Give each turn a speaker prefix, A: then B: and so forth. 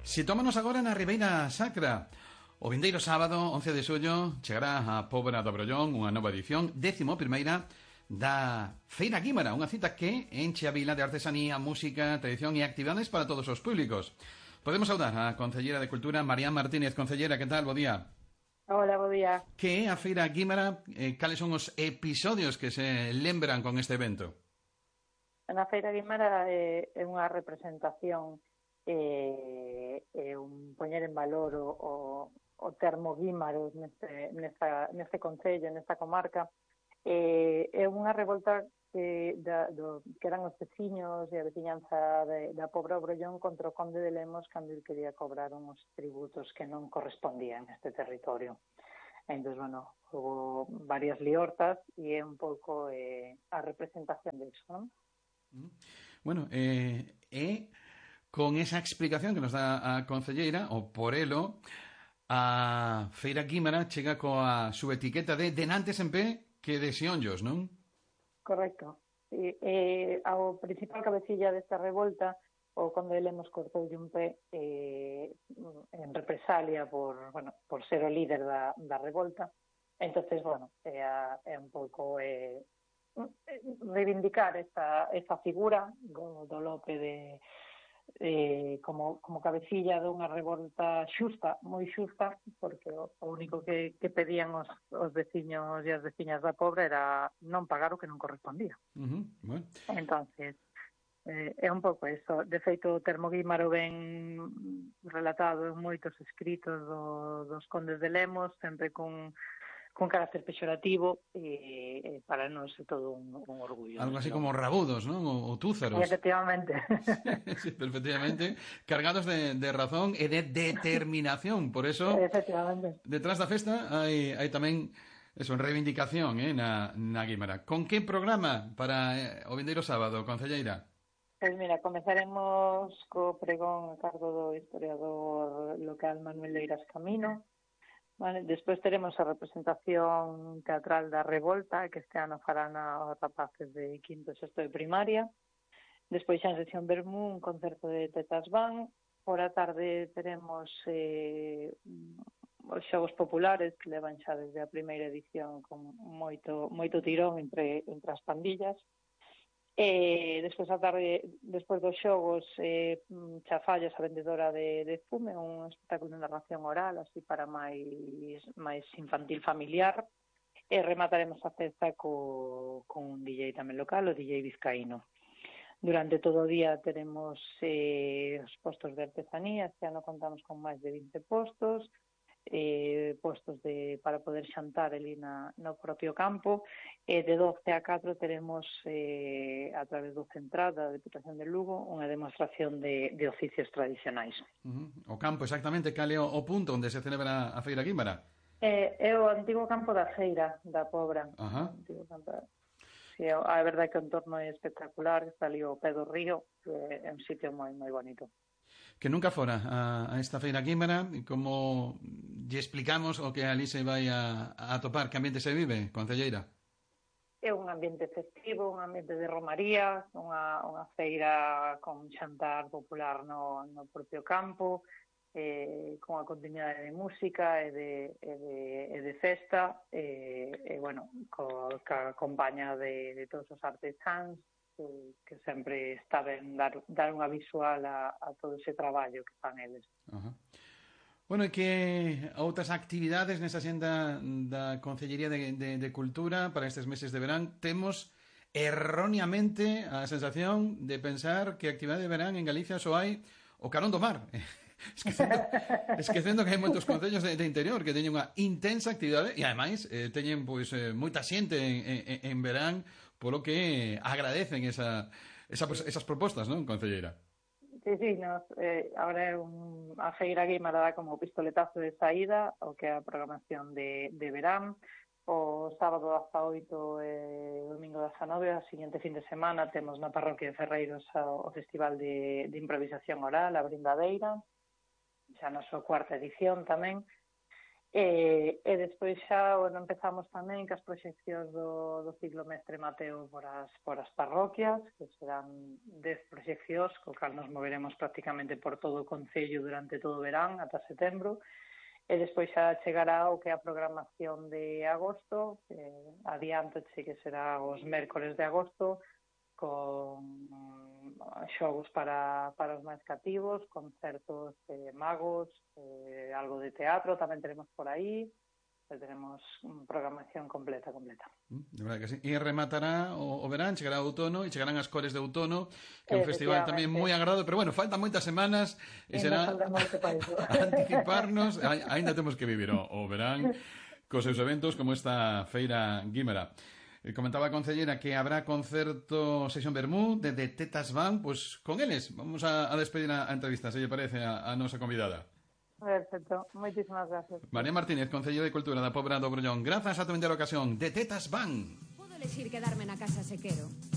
A: Sitómonos agora na Ribeira Sacra. O vindeiro sábado, 11 de xullo, chegará a Pobra do Brollón unha nova edición, 11ª da Feira Guímara, unha cita que enche a vila de artesanía, música, tradición e actividades para todos os públicos. Podemos saudar a Concelleira de Cultura, María Martínez. Concelleira, que tal? Bo día.
B: Hola, bo día.
A: Que é a Feira Guímara? Cales son os episodios que se lembran con este evento?
B: Na Feira Guímara é unha representación un poñer en valor o termo guímaro neste concello, nesta comarca. É unha revolta que eran os veciños e a veciñanza da Pobra Brollón contra o conde de Lemos cando ele quería cobrar uns tributos que non correspondían neste territorio. Entón, bueno, hubo varias liortas e é un pouco a representación disso, non?
A: Bueno, con esa explicación que nos dá a concelleira, o por elo, a Feira Guímara chega coa subetiqueta de denantes en pé que de xeonllos, non? Correcto.
B: Ao principal cabecilla desta revolta, o conde de Lemos cortoulle un pé en represalia por ser o líder da revolta. Entonces, bueno, é un pouco reivindicar esta figura do Lope como cabecilla dunha revolta xusta, moi xusta, porque o único que pedían os veciños e as veciñas da Pobra era non pagar o que non correspondía.
A: Bueno.
B: Entonces, é un pouco eso. De feito, o termo guímaro ben relatado en moitos escritos dos condes de Lemos, sempre con carácter pexorativo, e para nós é todo un orgullo.
A: Algo así como rabudos, non? O túzaros.
B: Efectivamente.
A: Sí, perfectamente. Cargados de razón e de determinación. Por eso,
B: efectivamente,
A: detrás da festa hai tamén eso, reivindicación na Guímara. Con que programa para o vindeiro sábado, concelleira?
B: Pois mira, comezaremos co pregón a cargo do historiador local Manuel Leiras Camino. Vale, despois teremos a representación teatral da Revolta, que este ano farán os rapaces de quinto e sexto de primaria. Despois xa en sesión Bermú, un concerto de Tetas Van. Por a tarde teremos os xogos populares, que levan xa desde a primeira edición con moito tirón entre as pandillas. Despois a tarde, despois dos xogos, Chafallas, a vendedora de fume, un espectáculo de narración oral, así para máis infantil familiar, e remataremos a festa con un DJ tamén local, o DJ Vizcaíno. Durante todo o día teremos os postos de artesanía. Este ano contamos con máis de 20 postos, postos para poder xantar ali no propio campo, e de 12 a 4 teremos a través do Central da Deputación de Lugo unha demostración de oficios tradicionais.
A: O campo, exactamente, cal é o punto onde se celebra a Feira Guímara?
B: É o antigo campo da Feira da Pobra. Sí, a verdade é que o entorno é espectacular, está ali ao pé do río, é un sitio moi moi bonito.
A: Que nunca fora a esta Feira Guímara, como lle explicamos o que ali se vai a topar, que ambiente se vive, concelleira?
B: É un ambiente festivo, un ambiente de romaría, unha feira con xantar popular no propio campo, con a continuidade de música e de festa, bueno, ca compañía de todos os artesáns, que sempre está ben dar unha visual a todo ese traballo que fan eles.
A: Bueno, e que outras actividades nesa xenda da Concellería de Cultura para estes meses de verán? Temos erróneamente a sensación de pensar que a actividade de verán en Galicia só hai o carón do mar. Esquecendo que hai moitos concellos de interior que teñen unha intensa actividade e ademais teñen moita xente en verán, polo que agradecen esas propostas, non, concelleira?
B: Sí, agora a Feira Guímara dá como pistoletazo de saída o que é a programación de verán. O sábado 18 e domingo 19, a seguinte fin de semana, temos na parroquia de Ferreiros o Festival de Improvisación Oral, a Brindadeira, xa na súa cuarta edición tamén. E despois xa, bueno, empezamos tamén cas proxeccións do ciclomestre Mateo por as parroquias, que serán 10 proxeccións, co cal nos moveremos prácticamente por todo o Concello durante todo o verán, ata setembro. E despois xa chegará o que é a programación de agosto, adiantoche que será os mércores de agosto, con xogos para os máis cativos, concertos de magos, algo de teatro tamén tenemos por aí, tenemos programación completa.
A: De verdade que sí. E rematará o verán, chegará o outono e chegarán as cores de outono, que é un festival tamén moi agrado, pero bueno, faltan moitas semanas e será anticiparnos, aínda temos que vivir o verán cos seus eventos como esta Feira Guímara. Comentaba a concelleira que habrá concerto Sesión Bermú de Tetas Band, pues con eles vamos a despedir a entrevista, se lle parece a nosa convidada.
B: Perfecto, moitísimas gracias.
A: María Martínez, concelleira de Cultura da Pobra do Brollón, grazas a tu vender ocasión de Tetas Band.
C: Podo elegir quedarme na casa se quero.